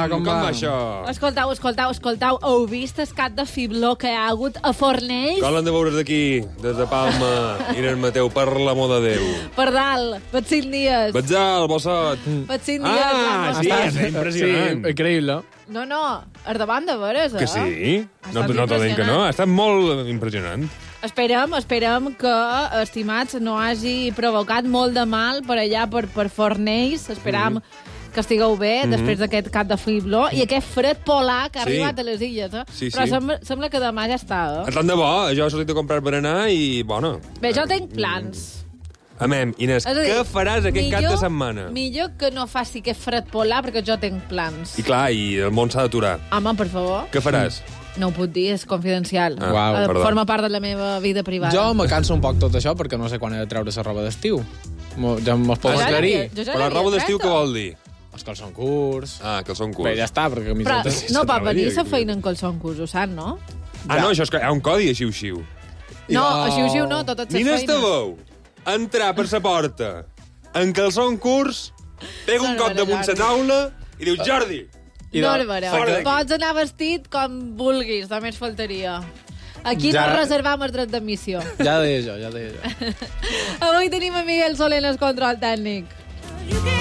com va això? Escoltau. Heu vist el cap de fibló que hi ha hagut a Fornells? Com l'han de veure d'aquí, des de Palma, Inés Mateu, per l'amor de Déu. Per dalt, per 5 dies. Batzal, bossot. Per 5 dies. Sí, és impressionant. Sí, increïble. No, al davant de veres, Que sí? Ha No estat t'ho dic que no, impressionant. ha estat molt impressionant. Esperem que, estimats, no hagi provocat molt de mal per allà, per Fornells. Esperam que estigueu bé després d'aquest cap de fibló i aquest fred polar que ha arribat a les illes. Sí, Però sí. sembla que demà ja està. Tant de bo, jo he sortit a comprar berenar i, bueno... Bé, jo tinc plans. Amem, Inés, És a dir, què faràs aquest cap de setmana? Millor que no faci aquest fred polar perquè jo tinc plans. I clar, i el món s'ha d'aturar. Home, per favor. Què faràs? No ho puc dir, és confidencial. Uau, perdó. Forma part de la meva vida privada. Jo me canso un poc tot això perquè no sé quan he de treure la roba d'estiu. Ja me'ls pots aclarir. Però roba d'estiu què vol dir? Els calçons curts. Que són curts. Bé, ja està, perquè Però camisetes... no pot venir la feina en calçons curts, ho sap, no? No, això és que hi ha un codi a xiu-xiu. No, a xiu-xiu no, totes les Nina feines. Estabou, entrar per la porta en calçons curts, pega un cop damunt la taula i diu, Jordi! Bàrbara, pots anar vestit com vulguis, només faltaria. Aquí no reservam el dret d'admissió. Ja deia jo. Avui tenim a Miguel Soler en el control tècnic.